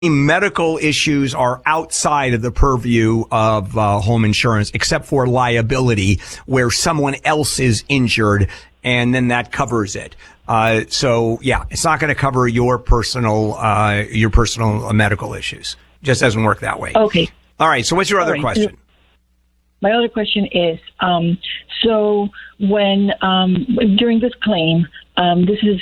medical issues are outside of the purview of home insurance, except for liability, where someone else is injured, and then that covers it. So yeah, it's not going to cover your personal medical issues. Just doesn't work that way. Okay. All right. So what's your other question? My other question is, so when during this claim, this is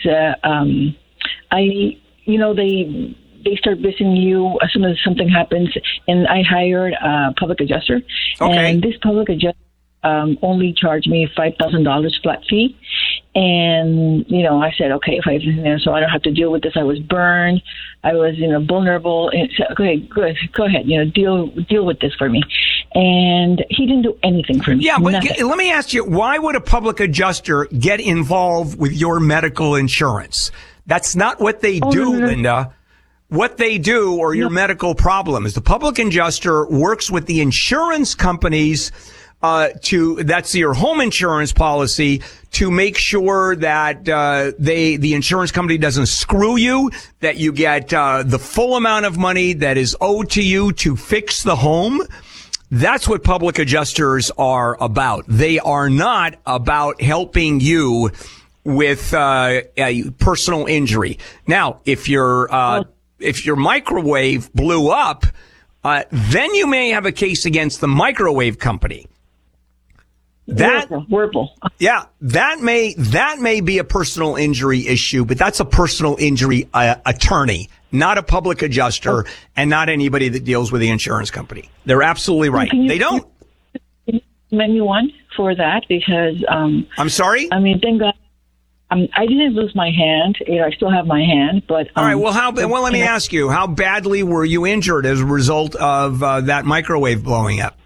they start visiting you as soon as something happens, and I hired a public adjuster, and this public adjuster only charged me $5,000 flat fee. And, I said, okay, so I don't have to deal with this. I was burned. I was, vulnerable. And said, okay, good. Go ahead. Deal with this for me. And he didn't do anything for me. Yeah, but let me ask you, why would a public adjuster get involved with your medical insurance? That's not what they do, no. Linda. What they do, or your medical problem, is the public adjuster works with the insurance companies that's your home insurance policy, to make sure that the insurance company doesn't screw you, that you get the full amount of money that is owed to you to fix the home. That's what public adjusters are about. They are not about helping you with personal injury. Now, if your microwave blew up, then you may have a case against the microwave company. Whirlpool. Yeah, that may be a personal injury issue, but that's a personal injury attorney, not a public adjuster, and not anybody that deals with the insurance company. They're absolutely right. They don't. Can you recommend me one for that? Because I'm sorry. I mean, thank God. I didn't lose my hand. I still have my hand, but all right. Well, let me ask you: how badly were you injured as a result of that microwave blowing up?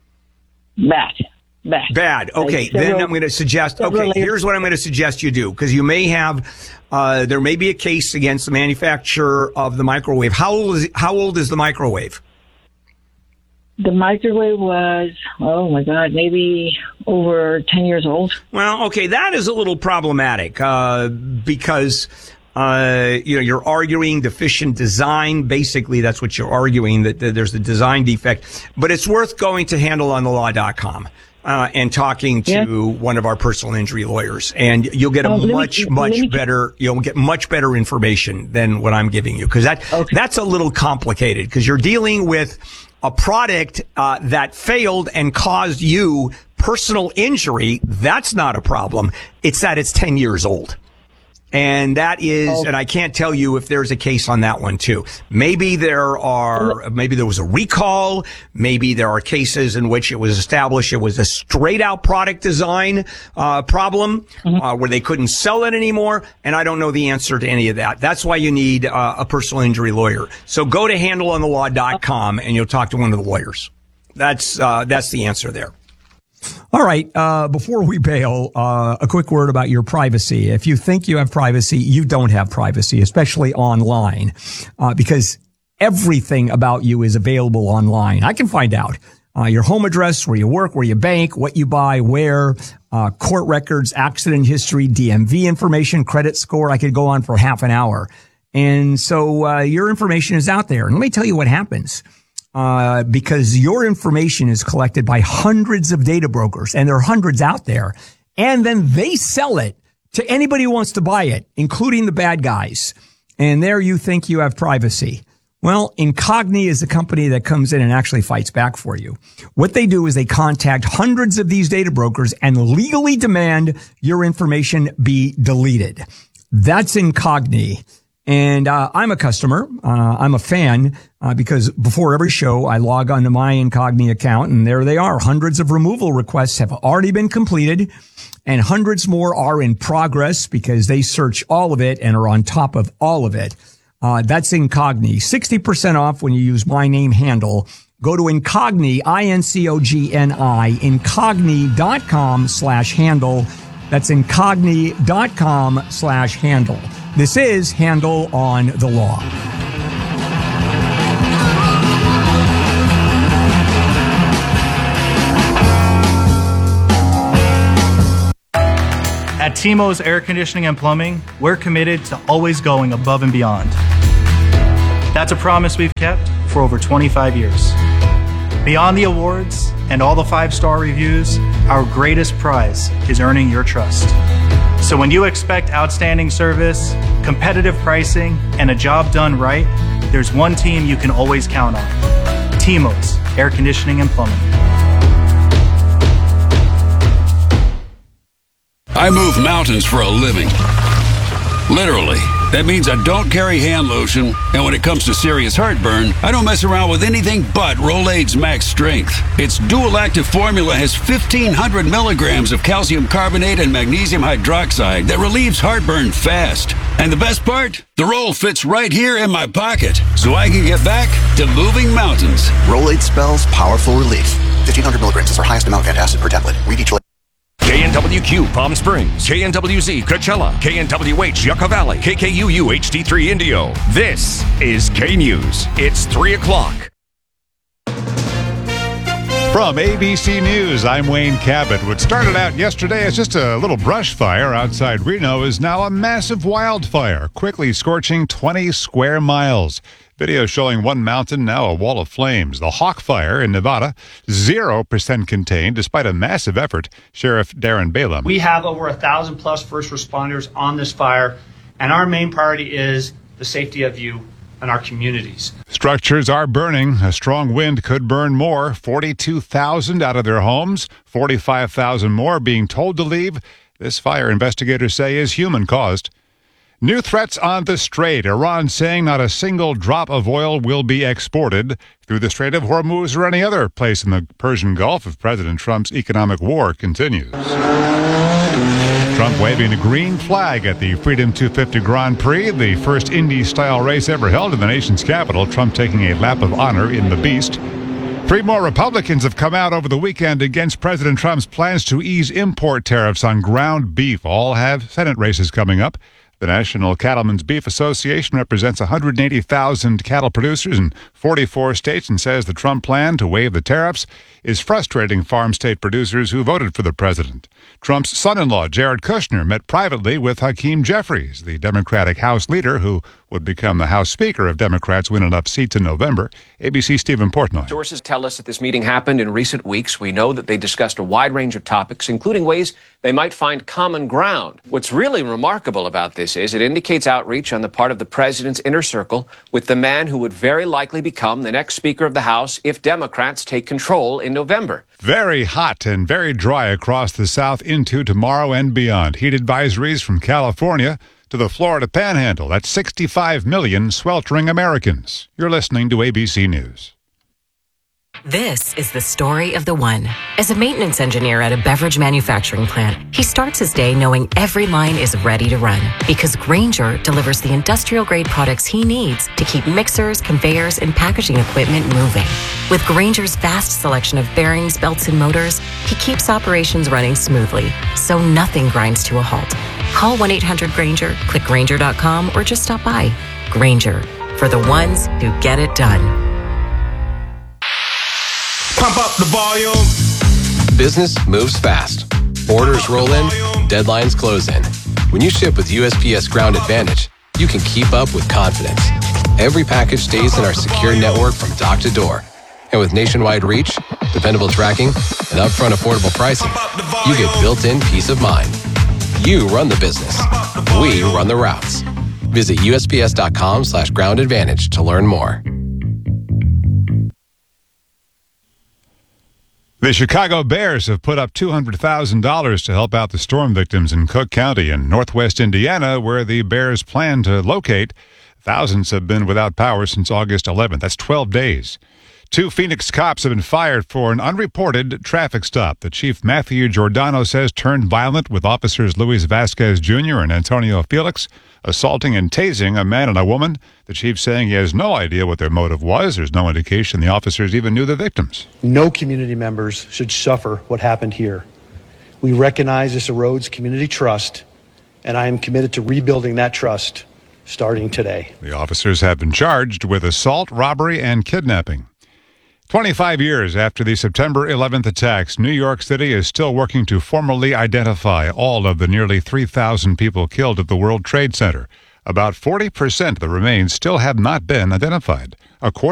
Bad. Okay. Then I'm going to suggest, here's what I'm going to suggest you do, because you may have, there may be a case against the manufacturer of the microwave. How old is the microwave? The microwave was, oh my God, maybe over 10 years old. Well, okay. That is a little problematic, because, you're arguing deficient design. Basically, that's what you're arguing, that there's a design defect, but it's worth going to handleonthelaw.com. And talking to one of our personal injury lawyers, and you'll get you'll get much better information than what I'm giving you, because that's a little complicated, because you're dealing with a product that failed and caused you personal injury. That's not a problem. It's that it's 10 years old. And that is, and I can't tell you if there's a case on that one too. Maybe there was a recall. Maybe there are cases in which it was established it was a straight out product design problem, where they couldn't sell it anymore. And I don't know the answer to any of that. That's why you need a personal injury lawyer. So go to handleonthelaw.com and you'll talk to one of the lawyers. That's the answer there. All right. Before we bail, a quick word about your privacy. If you think you have privacy, you don't have privacy, especially online, because everything about you is available online. I can find out your home address, where you work, where you bank, what you buy, where, court records, accident history, DMV information, credit score. I could go on for half an hour. And so your information is out there. And let me tell you what happens. Because your information is collected by hundreds of data brokers, and there are hundreds out there, and then they sell it to anybody who wants to buy it, including the bad guys. And there you think you have privacy. Well, Incogni is a company that comes in and actually fights back for you. What they do is they contact hundreds of these data brokers and legally demand your information be deleted. That's Incogni. And I'm a customer. I'm a fan because before every show, I log onto my Incogni account, and there they are. Hundreds of removal requests have already been completed, and hundreds more are in progress because they search all of it and are on top of all of it. That's Incogni. 60% off when you use my name handle. Go to Incogni, Incogni, incogni.com/handle. That's incogni.com/handle. This is Handle on the Law. At Timo's Air Conditioning and Plumbing, we're committed to always going above and beyond. That's a promise we've kept for over 25 years. Beyond the awards and all the 5-star reviews, our greatest prize is earning your trust. So when you expect outstanding service, competitive pricing, and a job done right, there's one team you can always count on. TMOS, Air Conditioning and Plumbing. I move mountains for a living. Literally. That means I don't carry hand lotion, and when it comes to serious heartburn, I don't mess around with anything but Rolaids Max Strength. Its dual-active formula has 1,500 milligrams of calcium carbonate and magnesium hydroxide that relieves heartburn fast. And the best part? The roll fits right here in my pocket, so I can get back to moving mountains. Rolaids spells powerful relief. 1,500 milligrams is our highest amount of antacid per tablet. Read each label. KNWQ Palm Springs, KNWZ Coachella, KNWH Yucca Valley, KKUU HD3 Indio. This is K News. It's 3 o'clock. From ABC News, I'm Wayne Cabot. What started out yesterday as just a little brush fire outside Reno is now a massive wildfire, quickly scorching 20 square miles. Video showing one mountain, now a wall of flames. The Hawk Fire in Nevada, 0% contained despite a massive effort. Sheriff Darren Balaam. We have over 1,000 plus first responders on this fire, and our main priority is the safety of you and our communities. Structures are burning. A strong wind could burn more. 42,000 out of their homes, 45,000 more being told to leave. This fire, investigators say, is human-caused. New threats on the Strait. Iran saying not a single drop of oil will be exported through the Strait of Hormuz or any other place in the Persian Gulf if President Trump's economic war continues. Trump waving a green flag at the Freedom 250 Grand Prix, the first Indy-style race ever held in the nation's capital. Trump taking a lap of honor in the Beast. 3 more Republicans have come out over the weekend against President Trump's plans to ease import tariffs on ground beef. All have Senate races coming up. The National Cattlemen's Beef Association represents 180,000 cattle producers in 44 states and says the Trump plan to waive the tariffs is frustrating farm state producers who voted for the president. Trump's son-in-law, Jared Kushner, met privately with Hakeem Jeffries, the Democratic House leader who would become the House Speaker if Democrats win enough seats in November. ABC's Stephen Portnoy. Sources tell us that this meeting happened in recent weeks. We know that they discussed a wide range of topics, including ways they might find common ground. What's really remarkable about this is it indicates outreach on the part of the president's inner circle with the man who would very likely become the next Speaker of the House if Democrats take control in November. Very hot and very dry across the South into tomorrow and beyond. Heat advisories from California to the Florida Panhandle. That's 65 million sweltering Americans. You're listening to ABC News. This is the story of the one. As a maintenance engineer at a beverage manufacturing plant, he starts his day knowing every line is ready to run because Grainger delivers the industrial-grade products he needs to keep mixers, conveyors, and packaging equipment moving. With Grainger's vast selection of bearings, belts, and motors, he keeps operations running smoothly, so nothing grinds to a halt. Call 1-800-GRAINGER, click Grainger.com, or just stop by. Grainger, for the ones who get it done. Pump up the volume. Business moves fast. Orders roll in, deadlines close in. When you ship with USPS Ground Advantage, you can keep up with confidence. Every package stays in our secure network from dock to door. And with nationwide reach, dependable tracking, and upfront affordable pricing, you get built-in peace of mind. You run the business. We run the routes. Visit USPS.com/Ground Advantage to learn more. The Chicago Bears have put up $200,000 to help out the storm victims in Cook County in northwest Indiana, where the Bears plan to locate. Thousands have been without power since August 11th. That's 12 days. 2 Phoenix cops have been fired for an unreported traffic stop. The chief, Matthew Giordano, says turned violent with officers Luis Vasquez Jr. and Antonio Felix assaulting and tasing a man and a woman. The chief saying he has no idea what their motive was. There's no indication the officers even knew the victims. No community members should suffer what happened here. We recognize this erodes community trust, and I am committed to rebuilding that trust starting today. The officers have been charged with assault, robbery, and kidnapping. 25 years after the September 11th attacks, New York City is still working to formally identify all of the nearly 3,000 people killed at the World Trade Center. About 40% of the remains still have not been identified. According